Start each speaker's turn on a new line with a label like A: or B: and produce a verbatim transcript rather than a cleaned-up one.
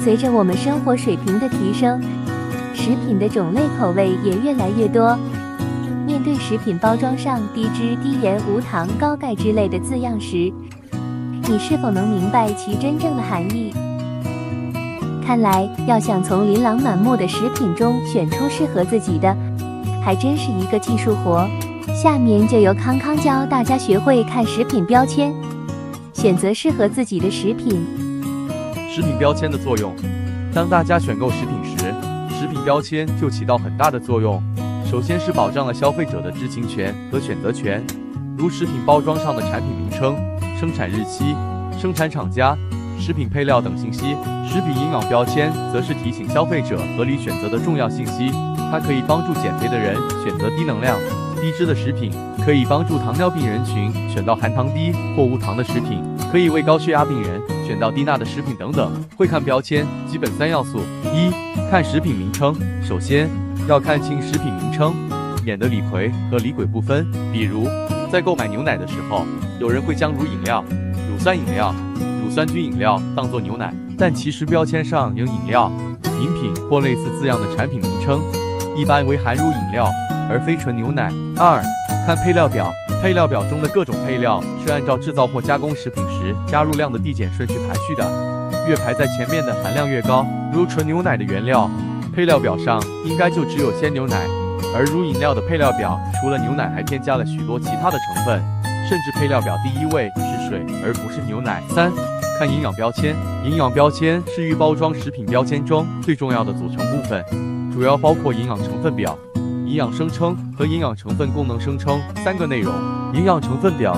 A: 随着我们生活水平的提升，食品的种类口味也越来越多。面对食品包装上低脂、低盐、无糖、高钙之类的字样时，你是否能明白其真正的含义？看来，要想从琳琅满目的食品中选出适合自己的，还真是一个技术活。下面就由康康教大家学会看食品标签，选择适合自己的食品。
B: 食品标签的作用，当大家选购食品时，食品标签就起到很大的作用。首先是保障了消费者的知情权和选择权，如食品包装上的产品名称、生产日期、生产厂家、食品配料等信息。食品营养标签则是提醒消费者合理选择的重要信息，它可以帮助减肥的人选择低能量、低脂的食品，可以帮助糖尿病人群选到含糖低或无糖的食品，可以为高血压病人选到低钠的食品等等。会看标签基本三要素：一、看食品名称，首先要看清食品名称，免得李逵和李鬼不分。比如，在购买牛奶的时候，有人会将乳饮料、乳酸饮料、乳酸菌饮料当作牛奶，但其实标签上有饮料、饮品或类似字样的产品名称，一般为含乳饮料，而非纯牛奶。二、看配料表，配料表中的各种配料是按照制造或加工食品时加入量的递减顺序排序的，越排在前面的含量越高。如纯牛奶的原料，配料表上应该就只有鲜牛奶，而乳饮料的配料表除了牛奶还添加了许多其他的成分，甚至配料表第一位是水而不是牛奶。三、看营养标签，营养标签是预包装食品标签中最重要的组成部分，主要包括营养成分表、营养声称和营养成分功能声称三个内容。营养成分表